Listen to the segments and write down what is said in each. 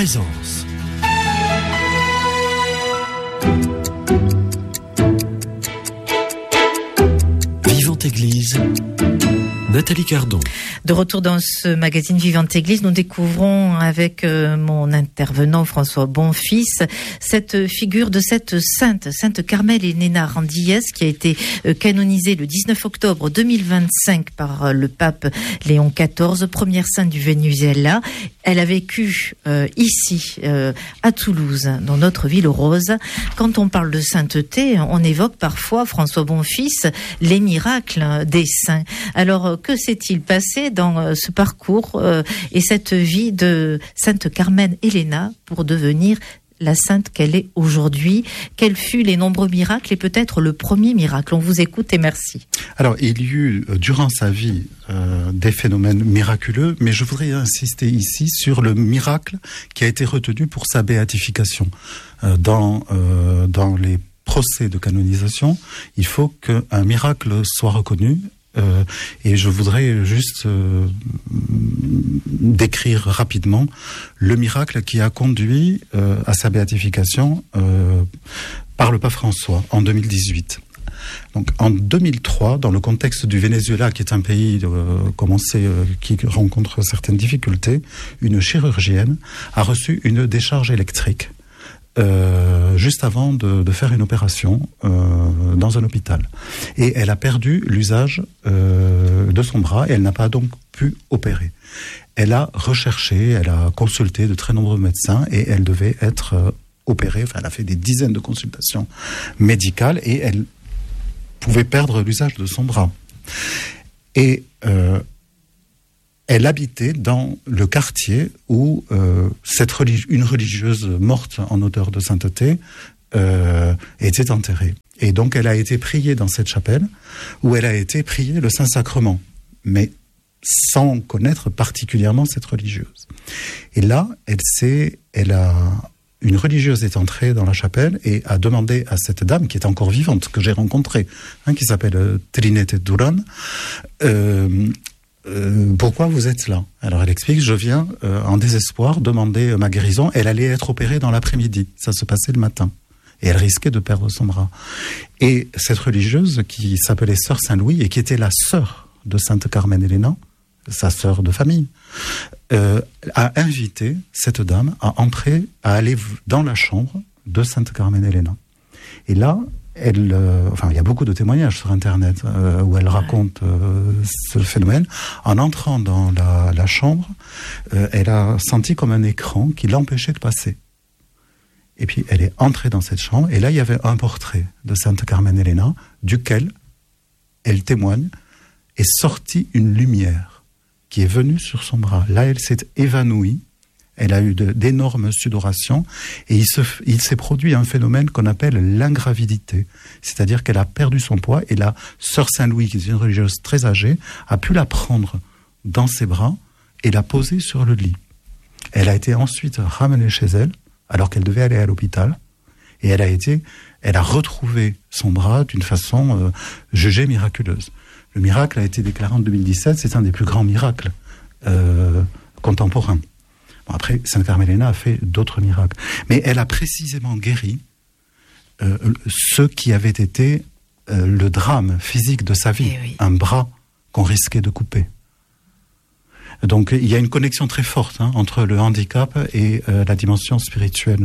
présence. Vivante Église, Nathalie Cardon. De retour dans ce magazine Vivante Église, nous découvrons avec mon intervenant François Bonfils cette figure de cette Sainte Carmèle Elena Randíez qui a été canonisée le 19 octobre 2025 par le pape Léon XIV, première sainte du Venezuela. Elle a vécu ici, à Toulouse, dans notre ville rose. Quand on parle de sainteté, on évoque parfois, François Bonfils, les miracles des saints. Alors, que s'est-il passé dans ce parcours et cette vie de Sainte Carmèle Elena pour devenir la sainte qu'elle est aujourd'hui? Quels furent les nombreux miracles et peut-être le premier miracle? On vous écoute et merci. Alors, il y eut durant sa vie des phénomènes miraculeux, mais je voudrais insister ici sur le miracle qui a été retenu pour sa béatification. Dans les procès de canonisation, il faut qu'un miracle soit reconnu. Et je voudrais juste décrire rapidement le miracle qui a conduit à sa béatification par le pape François en 2018. Donc, en 2003, dans le contexte du Venezuela, qui est un pays, comme on sait, qui rencontre certaines difficultés, une chirurgienne a reçu une décharge électrique juste avant de faire une opération dans un hôpital. Et elle a perdu l'usage de son bras et elle n'a pas donc pu opérer. Elle a recherché, elle a consulté de très nombreux médecins et elle devait être opérée. Enfin, elle a fait des dizaines de consultations médicales et elle pouvait perdre l'usage de son bras. Et elle habitait dans le quartier où une religieuse morte en odeur de sainteté était enterrée. Et donc elle a été priée dans cette chapelle où elle a été priée le Saint-Sacrement, mais sans connaître particulièrement cette religieuse. Et là, une religieuse est entrée dans la chapelle et a demandé à cette dame, qui est encore vivante, que j'ai rencontrée, qui s'appelle Trinette Duran, pourquoi vous êtes là? Alors elle explique, je viens en désespoir demander ma guérison. Elle allait être opérée dans l'après-midi, ça se passait le matin. Et elle risquait de perdre son bras. Et cette religieuse qui s'appelait Sœur Saint-Louis et qui était la sœur de Sainte Carmèle Elena, sa sœur de famille, a invité cette dame à aller dans la chambre de Sainte Carmèle Elena. Et là, il y a beaucoup de témoignages sur Internet où elle raconte ce phénomène. En entrant dans la chambre, elle a senti comme un écran qui l'empêchait de passer. Et puis elle est entrée dans cette chambre et là il y avait un portrait de Sainte Carmèle Elena duquel elle témoigne est sortie une lumière qui est venue sur son bras. Là elle s'est évanouie. Elle a eu d'énormes sudorations et il s'est produit un phénomène qu'on appelle l'ingravidité. C'est-à-dire qu'elle a perdu son poids et la sœur Saint-Louis, qui est une religieuse très âgée, a pu la prendre dans ses bras et la poser sur le lit. Elle a été ensuite ramenée chez elle alors qu'elle devait aller à l'hôpital et elle a retrouvé son bras d'une façon jugée miraculeuse. Le miracle a été déclaré en 2017, c'est un des plus grands miracles contemporains. Après, Sainte Carmèle Elena a fait d'autres miracles. Mais elle a précisément guéri ce qui avait été le drame physique de sa vie. Oui. Un bras qu'on risquait de couper. Donc il y a une connexion très forte entre le handicap et la dimension spirituelle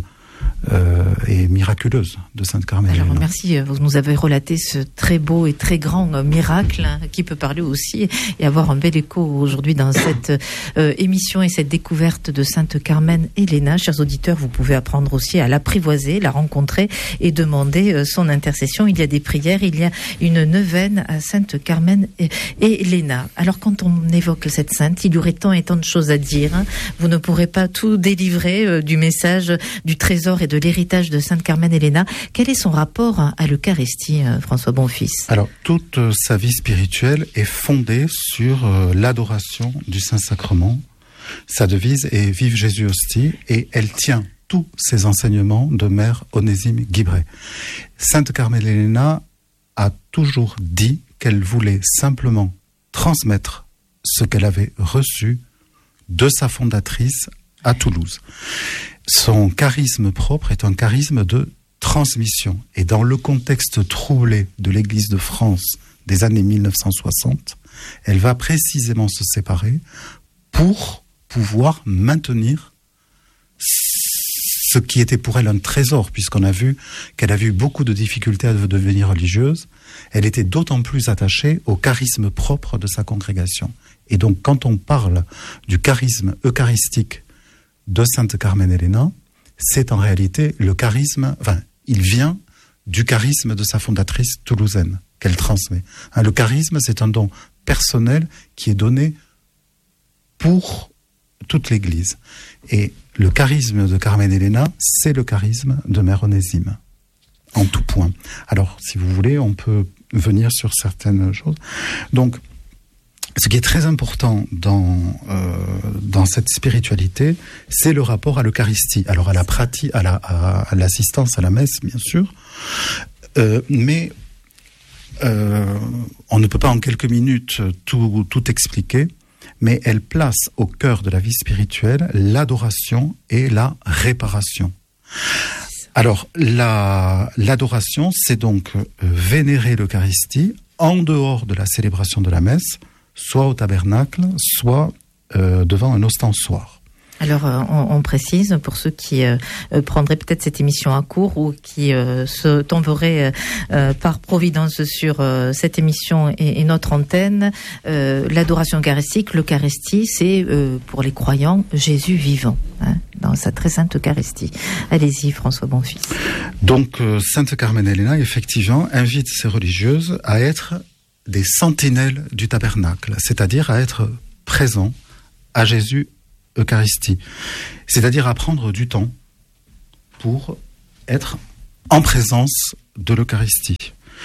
et miraculeuse de Sainte Carmèle Elena. Alors merci, vous nous avez relaté ce très beau et très grand miracle qui peut parler aussi et avoir un bel écho aujourd'hui dans cette émission et cette découverte de Sainte Carmèle Elena. Chers auditeurs, vous pouvez apprendre aussi à l'apprivoiser, la rencontrer et demander son intercession. Il y a des prières, il y a une neuvaine à Sainte Carmèle Elena. Alors quand on évoque cette sainte, il y aurait tant et tant de choses à dire. Vous ne pourrez pas tout délivrer du message du trésor et de l'héritage de Sainte Carmèle Elena. Quel est son rapport à l'Eucharistie, François Bonfils? Alors, toute sa vie spirituelle est fondée sur l'adoration du Saint-Sacrement. Sa devise est « Vive Jésus hostie » et elle tient tous ses enseignements de Mère Onésime Guibret. Sainte Carmèle Elena a toujours dit qu'elle voulait simplement transmettre ce qu'elle avait reçu de sa fondatrice à Toulouse. son charisme propre est un charisme de transmission. Et dans le contexte troublé de l'Église de France des années 1960, elle va précisément se séparer pour pouvoir maintenir ce qui était pour elle un trésor, puisqu'on a vu qu'elle a eu beaucoup de difficultés à devenir religieuse. Elle était d'autant plus attachée au charisme propre de sa congrégation. Et donc, quand on parle du charisme eucharistique de Sainte Carmen Elena, c'est en réalité le charisme, il vient du charisme de sa fondatrice toulousaine, qu'elle transmet. Le charisme, c'est un don personnel qui est donné pour toute l'Église. Et le charisme de Carmen Elena, c'est le charisme de Mère Onésime, en tout point. Alors, si vous voulez, on peut venir sur certaines choses. Donc, ce qui est très important dans cette spiritualité, c'est le rapport à l'Eucharistie. Alors, à la pratique, à l'assistance à la messe, bien sûr, mais on ne peut pas en quelques minutes tout expliquer. Mais elle place au cœur de la vie spirituelle l'adoration et la réparation. Alors, l'adoration, c'est donc vénérer l'Eucharistie en dehors de la célébration de la messe, soit au tabernacle, soit devant un ostensoir. Alors, on précise, pour ceux qui prendraient peut-être cette émission à court ou qui se tomberaient par providence sur cette émission et notre antenne, l'adoration eucharistique, l'Eucharistie, c'est pour les croyants Jésus vivant, dans sa très sainte Eucharistie. Allez-y, François Bonfils. Donc, Sainte Carmen Elena, effectivement, invite ses religieuses à être des sentinelles du tabernacle, c'est-à-dire à être présents à Jésus Eucharistie, c'est-à-dire à prendre du temps pour être en présence de l'Eucharistie.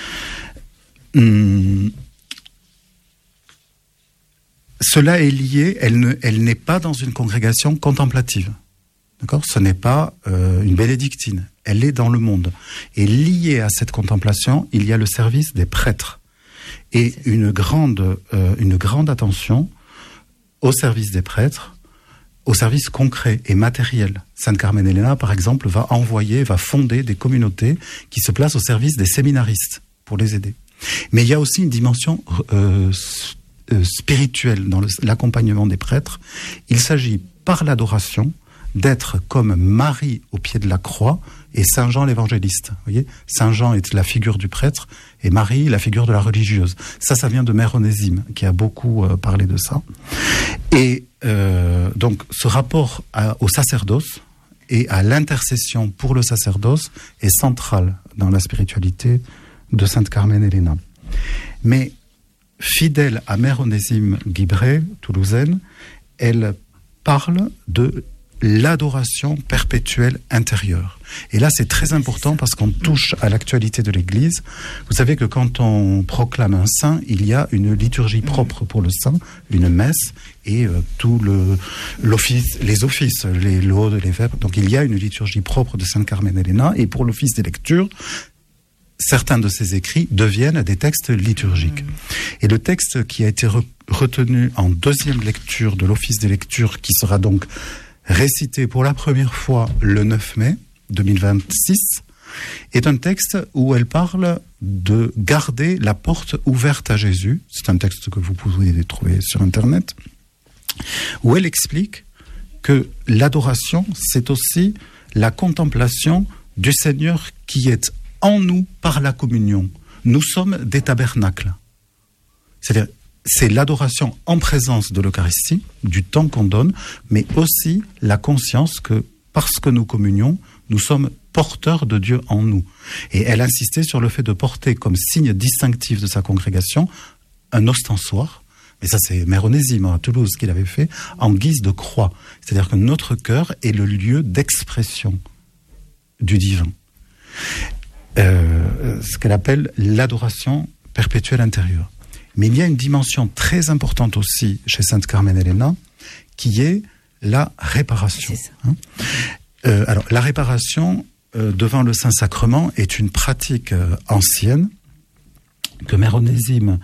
Cela est lié, elle n'est pas dans une congrégation contemplative. D'accord ? Ce n'est pas une bénédictine, elle est dans le monde. Et lié à cette contemplation, il y a le service des prêtres et une grande attention au service des prêtres, au service concret et matériel. Sainte Carmen Elena, par exemple, va fonder des communautés qui se placent au service des séminaristes pour les aider. Mais il y a aussi une dimension spirituelle dans l'accompagnement des prêtres. Il s'agit, par l'adoration, d'être comme Marie au pied de la croix et Saint Jean l'évangéliste. Vous voyez, Saint Jean est la figure du prêtre et Marie la figure de la religieuse. Ça vient de Mère Onésime qui a beaucoup parlé de ça. Et donc ce rapport au sacerdoce et à l'intercession pour le sacerdoce est central dans la spiritualité de Sainte Carmen Elena. Mais fidèle à Mère Onésime Guibret, toulousaine, elle parle de l'adoration perpétuelle intérieure. Et là, c'est très important parce qu'on touche à l'actualité de l'Église. Vous savez que quand on proclame un saint, il y a une liturgie propre pour le saint, une messe et tout l'office, les offices, les laudes, les vêpres. Donc il y a une liturgie propre de Sainte Carmen Elena. Et pour l'office des lectures, certains de ses écrits deviennent des textes liturgiques. Et le texte qui a été retenu en deuxième lecture de l'office des lectures, qui sera donc récité pour la première fois le 9 mai 2026, est un texte où elle parle de garder la porte ouverte à Jésus. C'est un texte que vous pouvez trouver sur Internet, où elle explique que l'adoration, c'est aussi la contemplation du Seigneur qui est en nous par la communion. Nous sommes des tabernacles. C'est-à-dire, c'est l'adoration en présence de l'Eucharistie, du temps qu'on donne, mais aussi la conscience que, parce que nous communions, nous sommes porteurs de Dieu en nous. Et elle insistait sur le fait de porter comme signe distinctif de sa congrégation un ostensoir, mais ça c'est Mère Onésime à Toulouse qui l'avait fait, en guise de croix. C'est-à-dire que notre cœur est le lieu d'expression du divin. Ce qu'elle appelle l'adoration perpétuelle intérieure. Mais il y a une dimension très importante aussi chez Sainte Carmen Elena, qui est la réparation. Alors, la réparation devant le Saint-Sacrement est une pratique ancienne que Mère Onésime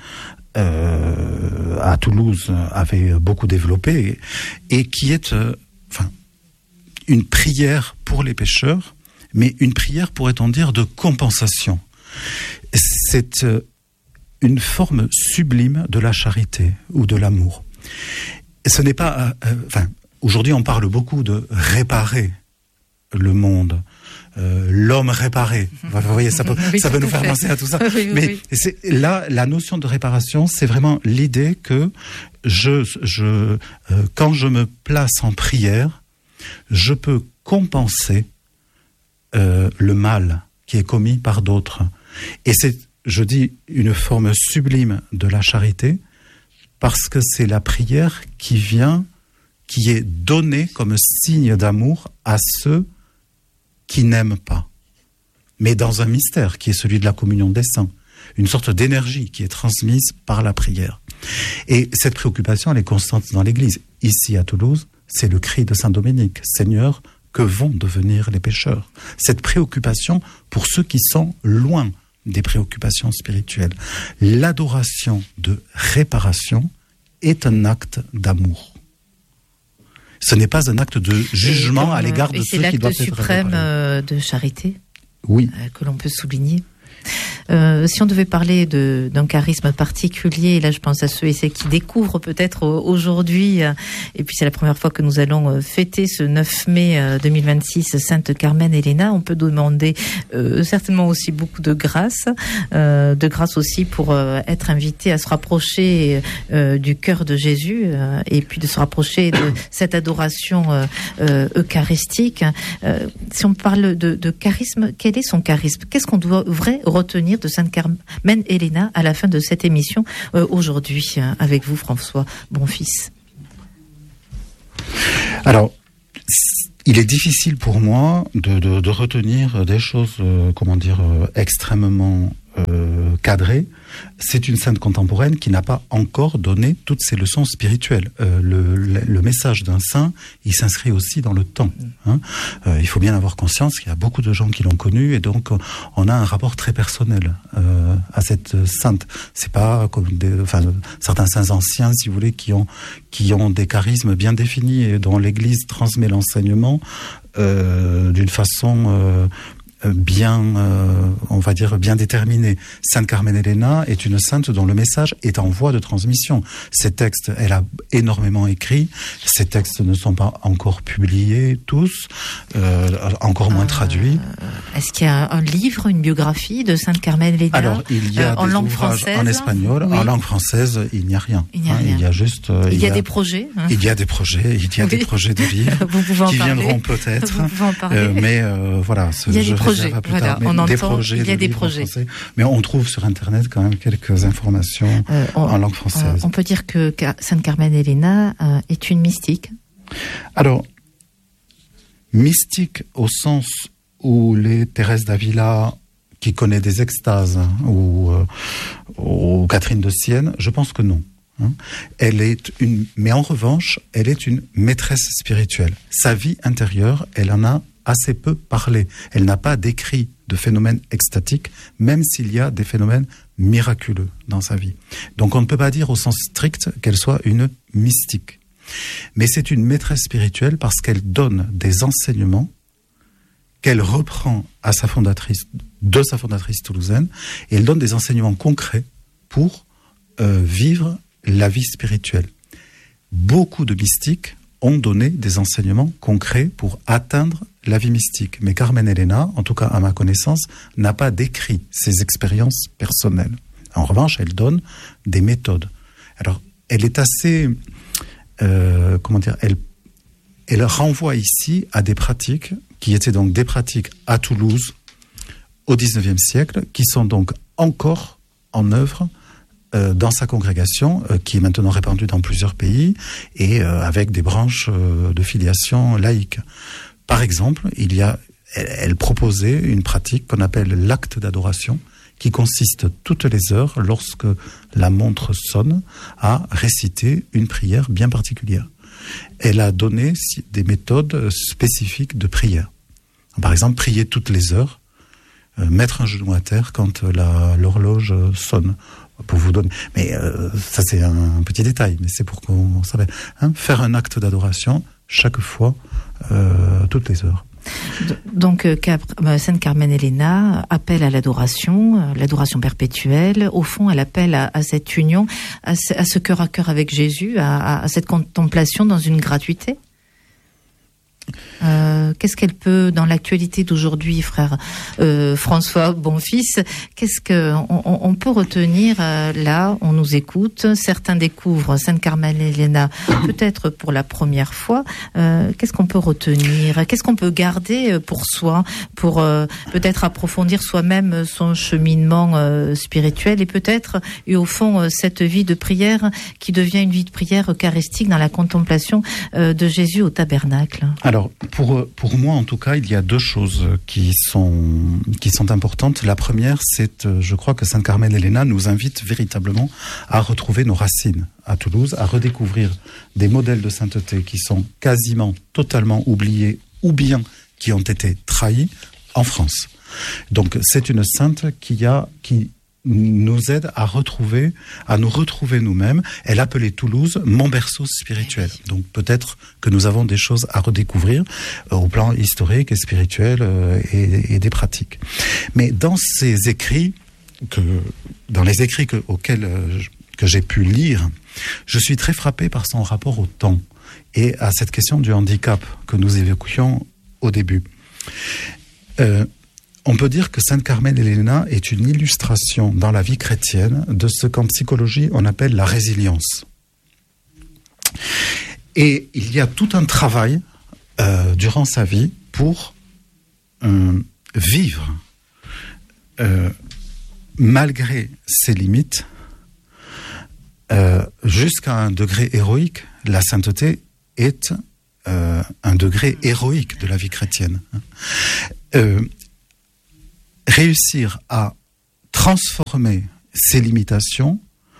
à Toulouse avait beaucoup développée et qui est... une prière pour les pécheurs, mais une prière, pourrait-on dire, de compensation. C'est une forme sublime de la charité ou de l'amour. Ce n'est pas... aujourd'hui, on parle beaucoup de réparer le monde. L'homme réparé. Vous voyez, ça peut nous faire penser à tout ça. Mais là, la notion de réparation, c'est vraiment l'idée que quand je me place en prière, je peux compenser le mal qui est commis par d'autres. Et c'est, je dis, une forme sublime de la charité, parce que c'est la prière qui est donnée comme signe d'amour à ceux qui n'aiment pas, mais dans un mystère qui est celui de la communion des saints, une sorte d'énergie qui est transmise par la prière. Et cette préoccupation, elle est constante dans l'Église. Ici à Toulouse, c'est le cri de Saint Dominique, Seigneur, que vont devenir les pécheurs? Cette préoccupation pour ceux qui sont loin des préoccupations spirituelles. L'adoration de réparation est un acte d'amour. Ce n'est pas un acte de jugement à l'égard de ceux qui doivent être réparés. C'est l'acte suprême de charité, oui, que l'on peut souligner. Si on devait parler d'un charisme particulier, là je pense à ceux et celles qui découvrent peut-être aujourd'hui, et puis c'est la première fois que nous allons fêter ce 9 mai 2026 Sainte Carmen Elena, on peut demander certainement aussi beaucoup de grâce aussi pour être invité à se rapprocher du cœur de Jésus et puis de se rapprocher de cette adoration eucharistique. Si on parle de charisme, quel est son charisme? Qu'est-ce qu'on devrait retenir de Sainte Carmen Elena à la fin de cette émission aujourd'hui avec vous, François Bonfils? Alors, il est difficile pour moi de retenir des choses, extrêmement cadrées. C'est une sainte contemporaine qui n'a pas encore donné toutes ses leçons spirituelles. Le message d'un saint, il s'inscrit aussi dans le temps. Il faut bien avoir conscience qu'il y a beaucoup de gens qui l'ont connue et donc on a un rapport très personnel à cette sainte. C'est pas comme certains saints anciens, si vous voulez, qui ont des charismes bien définis et dont l'Église transmet l'enseignement d'une façon bien déterminée. Sainte Carmen Elena est une sainte dont le message est en voie de transmission. Ces textes, elle a énormément écrit. Ces textes ne sont pas encore publiés tous, encore moins traduits. Est-ce qu'il y a un livre, une biographie de Sainte Carmen Elena? Alors, il y a en des langue ouvrages française, en espagnol. Oui. En langue française, il n'y a rien. Il y a juste... il y a des projets. Il y a des projets. Il y a des projets de livres qui viendront peut-être. Vous pouvez en parler. Mais voilà. Il y a des projets. Voilà, on entend, il y a des projets. Mais on trouve sur Internet quand même quelques informations en langue française. On peut dire que Sainte Carmen Elena est une mystique. Alors, mystique au sens où les Thérèse d'Avila, qui connaît des extases, ou Catherine de Sienne, je pense que non. Mais en revanche, elle est une maîtresse spirituelle. Sa vie intérieure, elle en a assez peu parlé. Elle n'a pas décrit de phénomènes extatiques, même s'il y a des phénomènes miraculeux dans sa vie. Donc on ne peut pas dire au sens strict qu'elle soit une mystique. Mais c'est une maîtresse spirituelle parce qu'elle donne des enseignements qu'elle reprend de sa fondatrice toulousaine, et elle donne des enseignements concrets pour vivre la vie spirituelle. Beaucoup de mystiques ont donné des enseignements concrets pour atteindre la vie mystique. Mais Carmen Elena, en tout cas à ma connaissance, n'a pas décrit ses expériences personnelles. En revanche, elle donne des méthodes. Alors, elle est assez... elle renvoie ici à des pratiques qui étaient donc des pratiques à Toulouse au XIXe siècle, qui sont donc encore en œuvre dans sa congrégation, qui est maintenant répandue dans plusieurs pays, et avec des branches de filiation laïque. Par exemple, elle proposait une pratique qu'on appelle l'acte d'adoration, qui consiste toutes les heures, lorsque la montre sonne, à réciter une prière bien particulière. Elle a donné des méthodes spécifiques de prière. Par exemple, prier toutes les heures, mettre un genou à terre quand l'horloge sonne, pour vous donner. Mais ça, c'est un petit détail, mais c'est pour qu'on sache. Faire un acte d'adoration chaque fois, toutes les heures. Donc, Sainte Carmen Elena appelle à l'adoration perpétuelle. Au fond, elle appelle à cette union, à ce cœur à cœur avec Jésus, à cette contemplation dans une gratuité. Qu'est-ce qu'elle peut, dans l'actualité d'aujourd'hui, frère François Bonfils, qu'est-ce qu'on peut retenir là? On nous écoute, certains découvrent Sainte Carmen Elena peut-être pour la première fois. Qu'est-ce qu'on peut retenir? Qu'est-ce qu'on peut garder pour soi, pour peut-être approfondir soi-même son cheminement spirituel et peut-être, et au fond, cette vie de prière qui devient une vie de prière eucharistique dans la contemplation de Jésus au tabernacle? Alors, pour moi, en tout cas, il y a deux choses qui sont importantes. La première, c'est, je crois que Sainte Carmen Elena nous invite véritablement à retrouver nos racines à Toulouse, à redécouvrir des modèles de sainteté qui sont quasiment totalement oubliés ou bien qui ont été trahis en France. Donc, c'est une sainte qui nous aide à nous retrouver nous-mêmes. Elle appelait Toulouse mon berceau spirituel. Donc peut-être que nous avons des choses à redécouvrir au plan historique et spirituel et des pratiques. Mais dans ces écrits, dans les écrits que j'ai pu lire, je suis très frappé par son rapport au temps et à cette question du handicap que nous évoquions au début. On peut dire que Sainte Carmen Elena est une illustration dans la vie chrétienne de ce qu'en psychologie on appelle la résilience. Et il y a tout un travail durant sa vie pour vivre malgré ses limites jusqu'à un degré héroïque. La sainteté est un degré héroïque de la vie chrétienne. Réussir à transformer ces limitations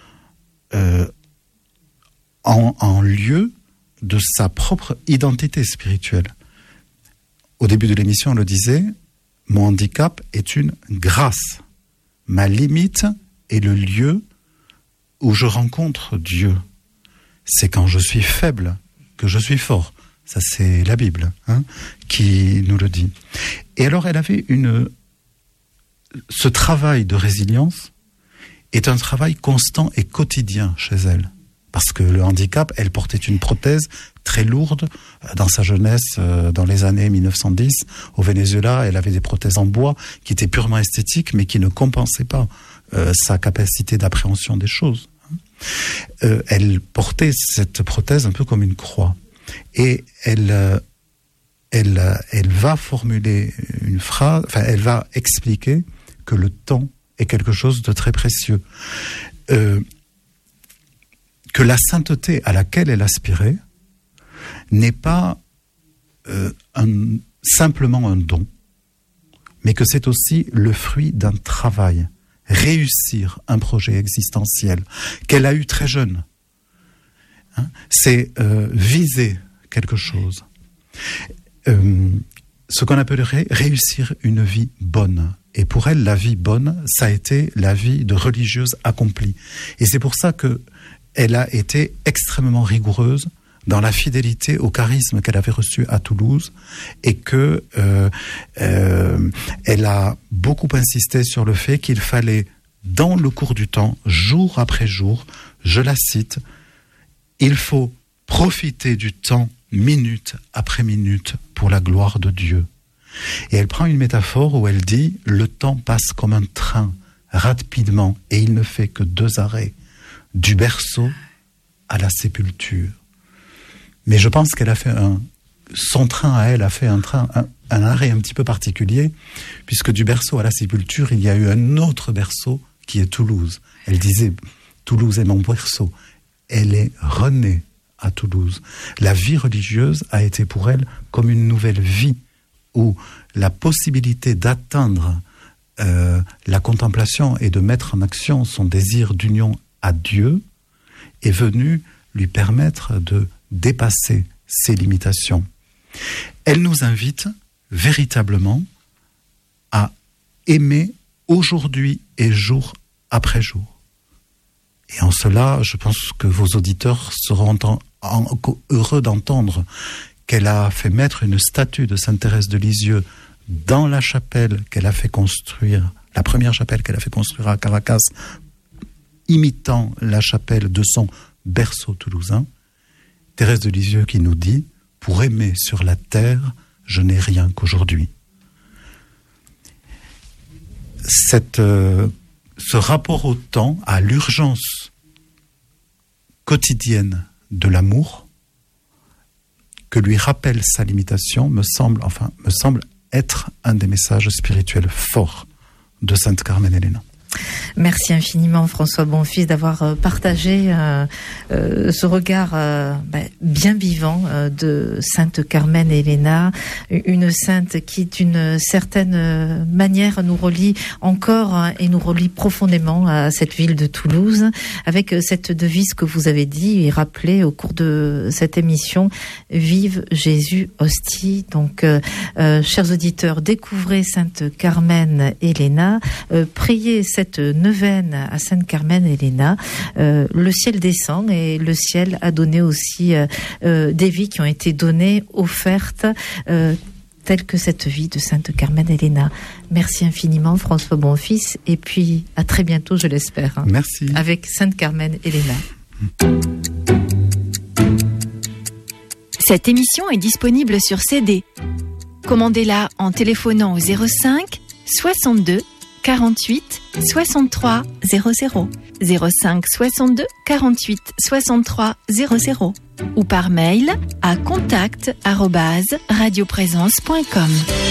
en lieu de sa propre identité spirituelle. Au début de l'émission, on le disait, mon handicap est une grâce. Ma limite est le lieu où je rencontre Dieu. C'est quand je suis faible que je suis fort. Ça, c'est la Bible qui nous le dit. Et alors, elle avait ce travail de résilience est un travail constant et quotidien chez elle. Parce que le handicap, elle portait une prothèse très lourde dans sa jeunesse, dans les années 1910. Au Venezuela, elle avait des prothèses en bois qui étaient purement esthétiques, mais qui ne compensaient pas sa capacité d'appréhension des choses. Elle portait cette prothèse un peu comme une croix. Et elle va formuler une phrase, enfin, elle va expliquer que le temps est quelque chose de très précieux. Que la sainteté à laquelle elle aspirait n'est pas simplement un don, mais que c'est aussi le fruit d'un travail. Réussir un projet existentiel qu'elle a eu très jeune. C'est viser quelque chose. Ce qu'on appellerait réussir une vie bonne. Et pour elle, la vie bonne, ça a été la vie de religieuse accomplie. Et c'est pour ça que elle a été extrêmement rigoureuse dans la fidélité au charisme qu'elle avait reçu à Toulouse et que elle a beaucoup insisté sur le fait qu'il fallait, dans le cours du temps, jour après jour, je la cite, il faut profiter du temps minute après minute pour la gloire de Dieu. Et elle prend une métaphore où elle dit « Le temps passe comme un train, rapidement, et il ne fait que 2 arrêts, du berceau à la sépulture. » Mais je pense qu'elle a fait son train à elle a fait un arrêt un petit peu particulier, puisque du berceau à la sépulture, il y a eu un autre berceau qui est Toulouse. Elle disait « Toulouse est mon berceau ». Elle est renée à Toulouse. La vie religieuse a été pour elle comme une nouvelle vie, où la possibilité d'atteindre la contemplation et de mettre en action son désir d'union à Dieu est venue lui permettre de dépasser ses limitations. Elle nous invite véritablement à aimer aujourd'hui et jour après jour. Et en cela, je pense que vos auditeurs seront heureux d'entendre qu'elle a fait mettre une statue de Sainte Thérèse de Lisieux dans la chapelle qu'elle a fait construire, la première chapelle qu'elle a fait construire à Caracas, imitant la chapelle de son berceau toulousain. Thérèse de Lisieux qui nous dit « Pour aimer sur la terre, je n'ai rien qu'aujourd'hui ». Ce rapport au temps, à l'urgence quotidienne de l'amour, que lui rappelle sa limitation, me semble être un des messages spirituels forts de Sainte Carmen Elena. Merci infiniment François Bonfils d'avoir partagé ce regard bien vivant de Sainte Carmen Elena, une sainte qui d'une certaine manière nous relie encore et nous relie profondément à cette ville de Toulouse, avec cette devise que vous avez dit et rappelée au cours de cette émission, Vive Jésus Hostie. Donc chers auditeurs, découvrez Sainte Carmen Elena, priez cette neuvaine à Sainte Carmen Elena. Le ciel descend et le ciel a donné aussi des vies qui ont été données, offertes, telles que cette vie de Sainte Carmen Elena. Merci infiniment François Bonfils et puis à très bientôt, je l'espère. Merci. Avec Sainte Carmen Elena. Cette émission est disponible sur CD. Commandez-la en téléphonant au 05 62 48 63 00, 05 62 48 63 00 ou par mail à contact@radioprésence.com.